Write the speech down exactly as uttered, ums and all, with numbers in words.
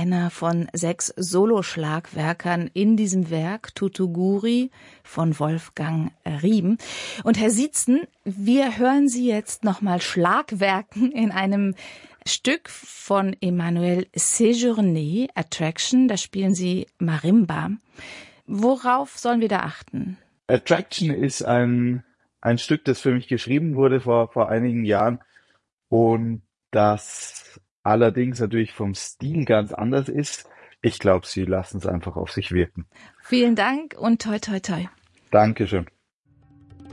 einer von sechs Soloschlagwerkern in diesem Werk, Tutuguri von Wolfgang Rieben. Und Herr Sietzen, wir hören Sie jetzt nochmal Schlagwerken in einem Stück von Emmanuel Séjourné, Attraction. Da spielen Sie Marimba. Worauf sollen wir da achten? Attraction ist ein, ein Stück, das für mich geschrieben wurde vor, vor einigen Jahren und das allerdings natürlich vom Stil ganz anders ist. Ich glaube, Sie lassen es einfach auf sich wirken. Vielen Dank und toi toi toi. Dankeschön.